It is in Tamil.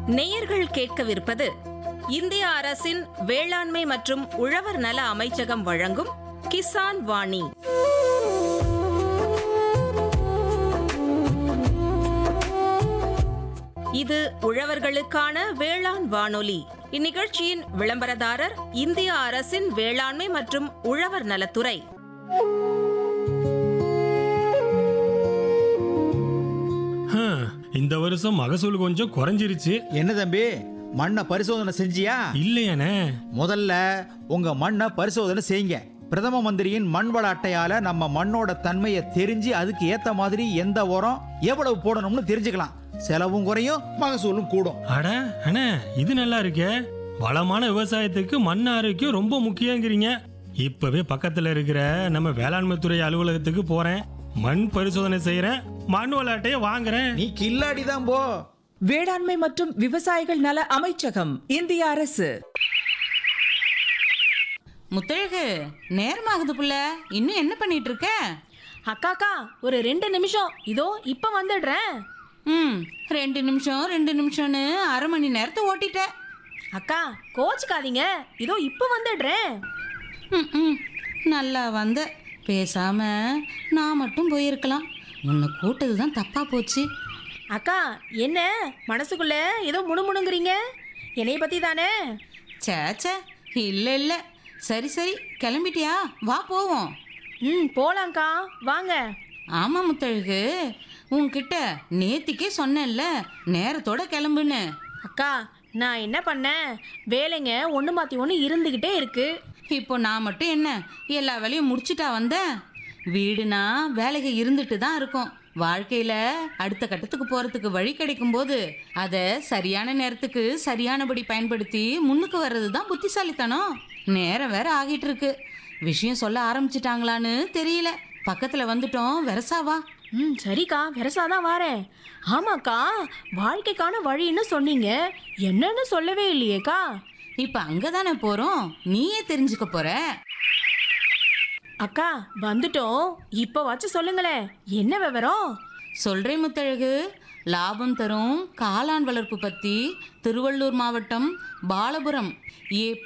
நேயர்கள் கேட்கவிருப்பது இந்திய அரசின் வேளாண்மை மற்றும் உழவர் நல அமைச்சகம் வழங்கும் கிசான் வாணி. இது உழவர்களுக்கான வேளாண் வானொலி. இந்நிகழ்ச்சியின் விளம்பரதாரர் இந்திய அரசின் வேளாண்மை மற்றும் உழவர் நலத்துறை. இந்த வருஷம் மகசூல் கொஞ்சம் குறைஞ்சிருச்சு. என்ன தம்பி, மண்ணை பரிசோதனை செஞ்சியா? இல்லையானே. முதல்ல உங்க மண்ணை பரிசோதனை செய்யுங்க. பிரதம மந்திரியின் மண் வள அட்டையால நம்ம மண்ணோட தன்மையை தெரிஞ்சு அதுக்கு ஏத்த மாதிரி எந்த உரம் எவ்வளவு போடணும்னு தெரிஞ்சுக்கலாம். செலவும் குறையும், மகசூலும் கூடும். அட அண்ணே, இது நல்லா இருக்கே. வளமான விவசாயத்துக்கு மண் ஆரோக்கியம் ரொம்ப முக்கியங்கிறீங்க. இப்பவே பக்கத்துல இருக்கிற நம்ம வேளாண்மை துறை அலுவலகத்துக்கு போறேன், மண் பரிசோதனை செய்யறேன், மண் வள அட்டையை வாங்குறேன். நீ கில்லாடி தான் போ. வேளாண்மை மற்றும் விவசாயிகள் நல அமைச்சகம், இந்திய அரசு. முத்தழகு, நேரமாகுது புள்ள, இன்னும் என்ன பண்ணிட்டு இருக்க? அக்காக்கா, ஒரு 2 நிமிஷம், இதோ இப்ப வந்துடுறேன். 2 நிமிஷம்னு அரை மணி நேரத்தை ஓட்டிட்ட. அக்கா கோச்சுக்காதீங்க, இதோ இப்ப வந்துடுறேன். நல்லா வந்த. பேசாம நான் மட்டும் போயிருக்கலாம். உன்னை கூட்டதுதான் தப்பா போச்சு. அக்கா, என்ன மனசுக்குள்ள ஏதோ முணுமுணுங்கிறீங்க? என்னைய பத்தி தானே? சேச்சே, இல்ல இல்ல. சரி சரி, கிளம்பிட்டியா? வா போவோம். போலாங்க்கா, வாங்க. ஆமா முத்தழகு, உன்கிட்ட நேத்திக்கே சொன்னேன்ல நேரத்தோட கிளம்புன்னு. அக்கா, நான் என்ன பண்ணேன்? வேலைங்க ஒன்று மாற்றி ஒன்று இருந்துக்கிட்டே இருக்கு. இப்போ நான் மட்டும் என்ன எல்லா வேலையும் முடிச்சுட்டா வந்தேன்? வீடுனா வேலைகள் இருந்துட்டு தான் இருக்கும். வாழ்க்கையில அடுத்த கட்டத்துக்கு போறதுக்கு வழி கிடைக்கும் போது அதை சரியான நேரத்துக்கு சரியானபடி பயன்படுத்தி முன்னுக்கு வர்றது தான் புத்திசாலித்தனம். நேரம் வேற ஆகிட்டு இருக்கு. விஷயம் சொல்ல ஆரம்பிச்சிட்டாங்களான்னு தெரியல. பக்கத்துல வந்துட்டோம், வெரசாவா. சரிக்கா, வெரசாதான் வாரேன். ஆமாக்கா, வாழ்க்கைக்கான வழின்னு சொன்னீங்க, என்னன்னு சொல்லவே இல்லையேக்கா. இப்ப அங்கதானே போறோம், நீயே தெரிஞ்சுக்க போற. அக்கா வந்துட்டோம், இப்ப வச்சு சொல்லுங்களேன், என்ன விவரம்? சொல்றேன் முத்தழகு. லாபம் தரும் காளான் வளர்ப்பு பத்தி திருவள்ளூர் மாவட்டம் பாலபுரம் ஏ